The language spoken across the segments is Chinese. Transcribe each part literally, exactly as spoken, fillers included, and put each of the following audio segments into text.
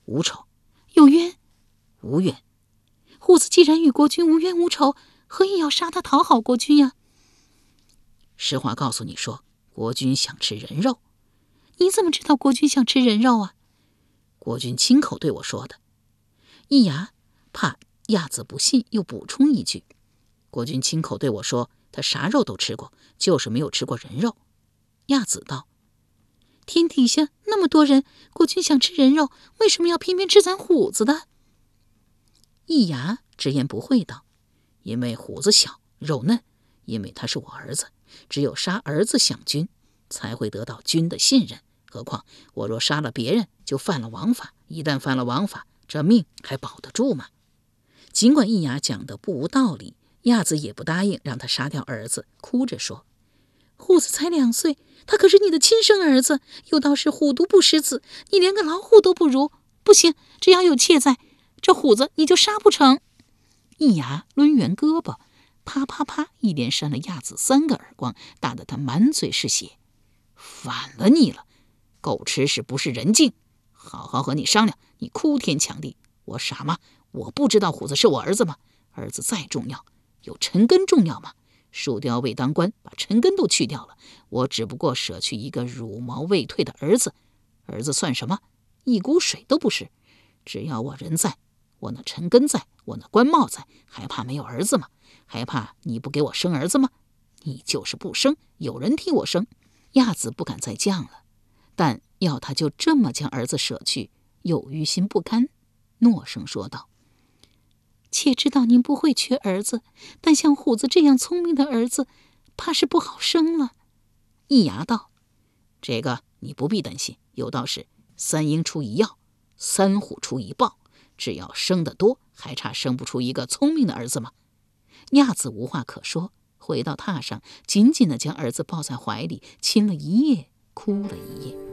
无仇。 有冤？ 无冤。 虎子既然与国君无冤无仇，何以要杀他讨好国君呀？ 实话告诉你说，国君想吃人肉。 你怎么知道国君想吃人肉啊？ 国君亲口对我说的。易牙怕亚子不信，又补充一句，国君亲口对我说，他啥肉都吃过，就是没有吃过人肉。亚子道： 天底下那么多人，国君想吃人肉，为什么要偏偏吃咱虎子的？ 易牙直言不讳道：因为虎子小肉嫩，因为他是我儿子，只有杀儿子享君，才会得到君的信任。何况我若杀了别人，就犯了王法，一旦犯了王法，这命还保得住吗？尽管易牙讲的不无道理，亚子也不答应让他杀掉儿子，哭着说： 虎子才两岁，他可是你的亲生儿子，有道是虎毒不食子，你连个老虎都不如。不行，只要有妾在，这虎子你就杀不成。 易牙抡圆胳膊，啪啪啪一连扇了亚子三个耳光，打得他满嘴是血。反了你了，狗吃屎不是人敬，好好和你商量，你哭天抢地。我傻吗？我不知道虎子是我儿子吗？儿子再重要，有陈根重要吗？树雕未当官，把陈根都去掉了，我只不过舍去一个乳毛未退的儿子，儿子算什么？一股水都不是。只要我人在，我那陈根在，我那官帽在，还怕没有儿子吗？还怕你不给我生儿子吗？你就是不生，有人替我生。亚子不敢再犟了，但要他就这么将儿子舍去，又于心不甘，诺声说道： 妾知道您不会缺儿子，但像虎子这样聪明的儿子，怕是不好生了。 易牙道：这个你不必担心，有道是三鹰出一药，三虎出一豹，只要生得多，还差生不出一个聪明的儿子吗？亚子无话可说，回到榻上，紧紧地将儿子抱在怀里，亲了一夜，哭了一夜。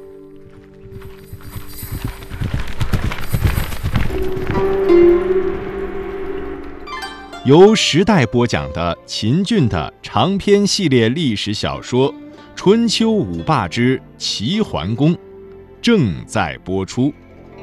由时代播讲的秦俊的长篇系列历史小说《春秋五霸之齐桓公》正在播出。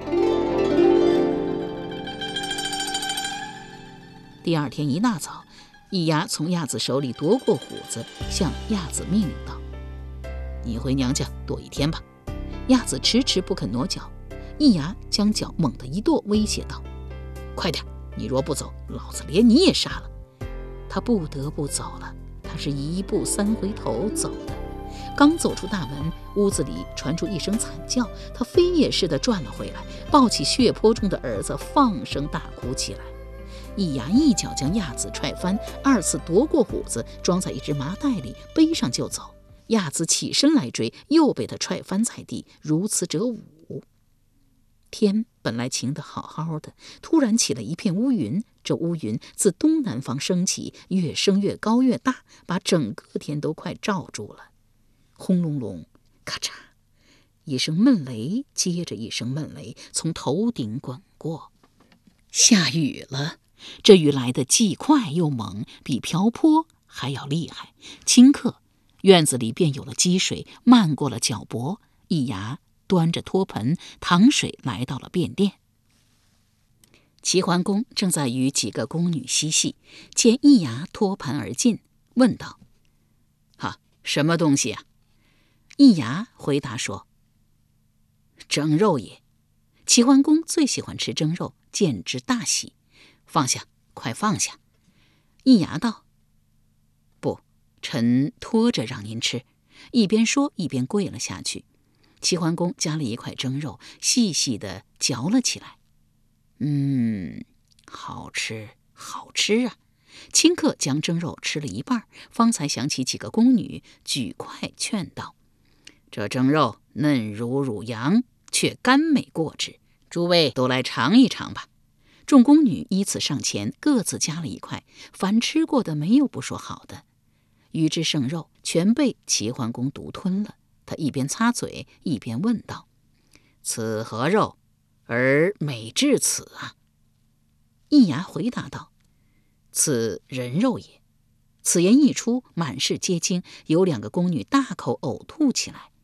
第二天一大早，易牙从亚子手里夺过虎子，向亚子命令道：你回娘家躲一天吧。亚子迟迟不肯挪脚，易牙将脚猛地一跺，威胁道：快点，你若不走，老子连你也杀了。他不得不走了，他是一步三回头走的。刚走出大门，屋子里传出一声惨叫，他飞也似的转了回来，抱起血泊中的儿子，放声大哭起来。易牙一脚将亚子踹翻，二次夺过虎子，装在一只麻袋里，背上就走。亚子起身来追，又被他踹翻在地，如此者五。天本来晴得好好的，突然起了一片乌云，这乌云自东南方升起，越升越高越大，把整个天都快罩住了。轰隆隆，咔嚓，一声闷雷接着一声闷雷从头顶滚过。下雨了，这雨来得既快又猛，比瓢泼还要厉害。顷刻，院子里便有了积水，漫过了脚脖。易牙端着托盆淌水来到了便殿。齐桓公正在与几个宫女嬉戏，见易牙托盘而进，问道：哈，什么东西啊？易牙回答说：蒸肉也。齐桓公最喜欢吃蒸肉，见之大喜。放下，快放下。易牙道：不，臣拖着让您吃。一边说一边跪了下去。齐桓公夹了一块蒸肉，细细地嚼了起来。嗯，好吃，好吃啊！顷刻将蒸肉吃了一半，方才想起几个宫女，举筷劝道：这蒸肉嫩如乳羊，却甘美过之，诸位都来尝一尝吧。众宫女依次上前，各自夹了一块，凡吃过的没有不说好的。鱼之剩肉全被齐桓公独吞了。他一边擦嘴，一边问道：此何肉，而美至此啊？易牙回答道：此人肉也。此言一出，满室皆惊，有两个宫女大口呕吐起来。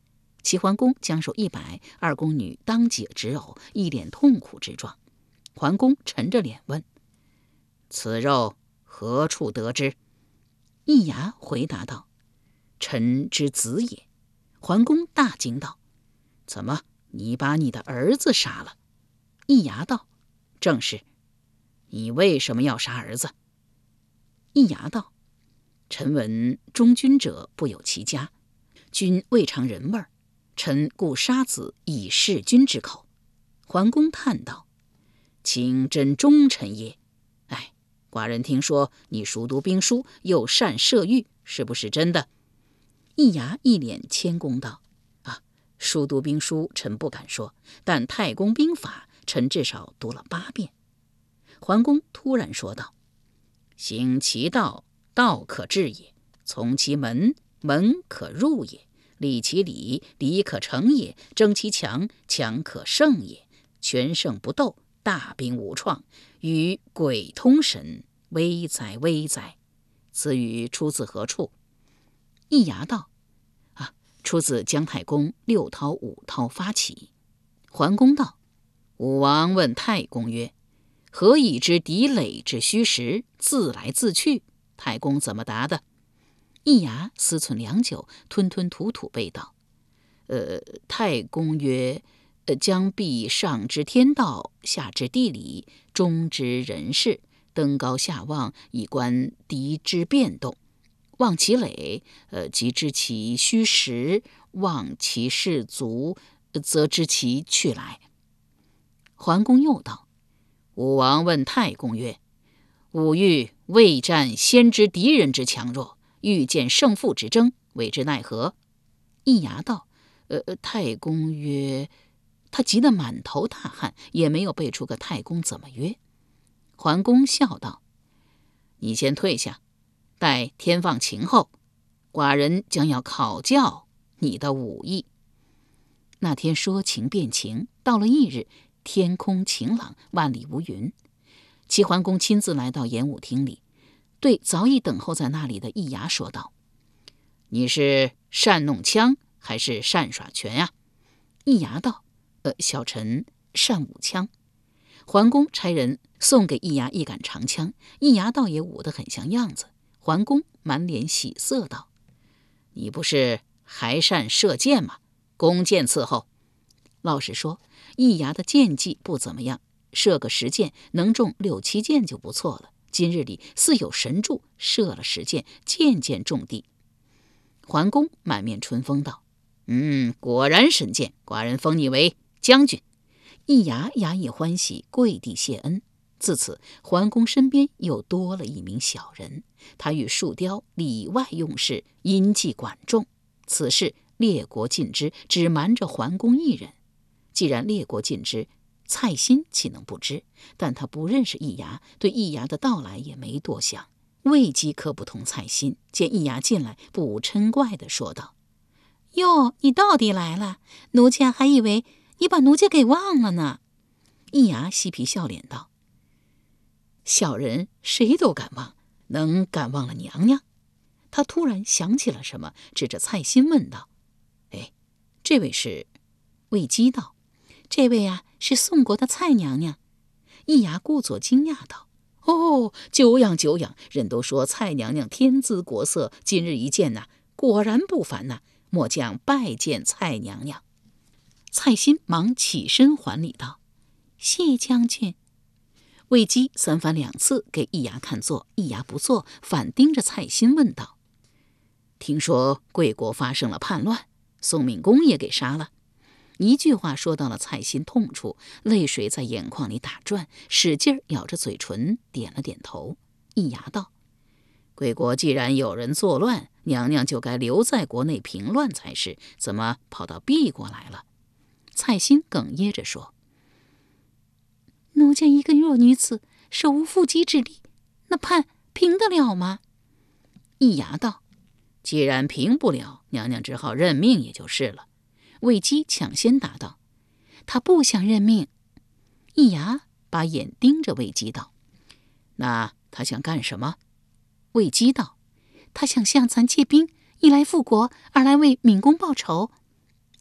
齐桓公将手一摆，二宫女当即直呕，一脸痛苦之状。桓公沉着脸问：“此肉何处得之？”易牙回答道：“臣之子也。”桓公大惊道：“怎么，你把你的儿子杀了？”易牙道：“正是。”“你为什么要杀儿子？”易牙道：“臣闻忠君者不有其家，君未尝人味儿，臣故杀子以示君之口。”桓公叹道：“卿真忠臣也。哎，寡人听说你熟读兵书，又善射御，是不是真的？”易牙一脸谦恭道：“啊，熟读兵书臣不敢说，但太公兵法臣至少读了八遍。”桓公突然说道：“行其道，道可治也；从其门，门可入也；立其礼，礼可成也；争其强，强可胜也。全胜不斗，大兵无创，与鬼通神，危哉危哉！”此语出自何处？易牙道：“啊，出自姜太公六韬五韬发起。”桓公道：“武王问太公曰：‘何以知敌垒之虚实，自来自去？’太公怎么答的？”易牙思忖良久，吞吞吐吐背道：“呃，太公曰：‘呃，将必上知天道，下知地理，中知人事，登高下望，以观敌之变动。望其垒，呃，即知其虚实；望其士卒，则知其去来。’”桓公又道：“武王问太公曰：‘吾欲未战先知敌人之强弱，欲见胜负之争，谓之奈何？’”易牙道：“呃，太公曰……”他急得满头大汗，也没有背出个太公怎么约。桓公笑道：“你先退下，待天放晴后，寡人将要考教你的武艺。”那天说晴变晴，到了翌日，天空晴朗，万里无云。齐桓公亲自来到演武厅里，对早已等候在那里的易牙说道：“你是善弄枪，还是善耍拳呀？”易牙道：“呃，小臣善舞枪。”桓公差人送给易牙一杆长枪，易牙倒也舞得很像样子。桓公满脸喜色道：“你不是还善射箭吗？弓箭伺候。”老实说，易牙的箭技不怎么样，射个十箭能中六七箭就不错了。今日里似有神助，射了十箭，箭箭中地。桓公满面春风道：“嗯，果然神箭，寡人封你为将军。”易牙衙役欢喜，跪地谢恩。自此，桓公身边又多了一名小人，他与树雕里外用事，阴计管仲。此事列国尽知，只瞒着桓公一人。既然列国尽知，蔡新岂能不知？但他不认识易牙，对易牙的到来也没多想。魏姬可不同蔡新，见易牙进来，不无嗔怪地说道：“ 哟，你到底来了，奴家还以为你把奴家给忘了呢。” 易牙嬉皮笑脸道：“小人谁都敢忘，能敢忘了娘娘？”他突然想起了什么，指着蔡新问道：“哎，这位是？”魏姬道：“ 这位啊，是宋国的蔡娘娘。” 易牙故作惊讶道：“哦，久仰久仰！人都说蔡娘娘天姿国色，今日一见呐、啊，果然不凡呐、啊！末将拜见蔡娘娘。”蔡新忙起身还礼道：“ 谢将军。” 魏姬三番两次给易牙看座，易牙不做，反盯着蔡新问道：“听说贵国发生了叛乱，宋闵公也给杀了？”一句话说到了蔡新痛处，泪水在眼眶里打转，使劲咬着嘴唇，点了点头。易牙道：“贵国既然有人作乱，娘娘就该留在国内平乱才是，怎么跑到敝国来了？”蔡新哽咽着说：“ 奴家一个弱女子，手无缚鸡之力，那叛平得了吗？” 易牙道：“既然平不了，娘娘只好认命也就是了。”魏姬抢先答道：“ 他不想认命。” 易牙把眼盯着魏姬道：“那他想干什么？” 魏姬道：“他想向咱借兵，一来复国，二来为闵公报仇。”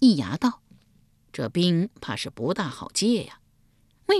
易牙道：“这兵怕是不大好借呀。”